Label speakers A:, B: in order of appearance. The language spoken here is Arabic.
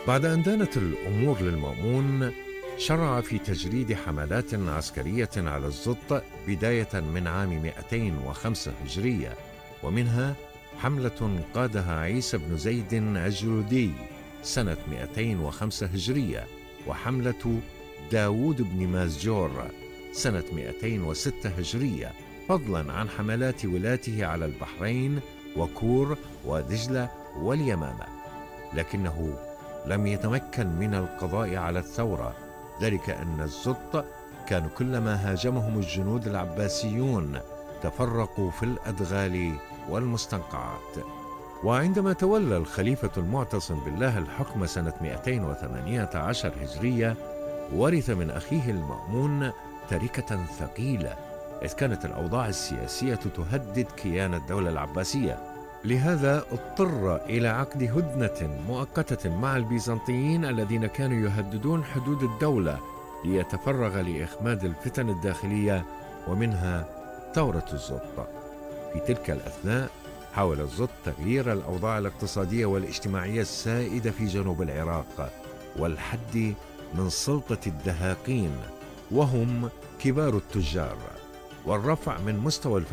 A: بعد أن دانت الأمور للمأمون، شرع في تجريد حملات عسكرية على الزط بداية من عام 205 هجرية، ومنها حملة قادها عيسى بن زيد الجلودي سنة 205 هجرية، وحملة داود بن مازجور سنة 206 هجرية، فضلا عن حملات ولاته على البحرين وكور ودجلة واليمامة. لكنه لم يتمكن من القضاء على الثورة، ذلك أن الزط كانوا كلما هاجمهم الجنود العباسيون تفرقوا في الأدغال والمستنقعات. وعندما تولى الخليفة المعتصم بالله الحكم سنة 218 هجرية، ورث من أخيه المأمون تركة ثقيلة، إذ كانت الأوضاع السياسية تهدد كيان الدولة العباسية. لهذا اضطر إلى عقد هدنة مؤقتة مع البيزنطيين الذين كانوا يهددون حدود الدولة، ليتفرغ لإخماد الفتن الداخلية ومنها ثورة الزط. في تلك الأثناء حاول الزط تغيير الأوضاع الاقتصادية والاجتماعية السائدة في جنوب العراق، والحد من سلطة الدهاقين وهم كبار التجار، والرفع من مستوى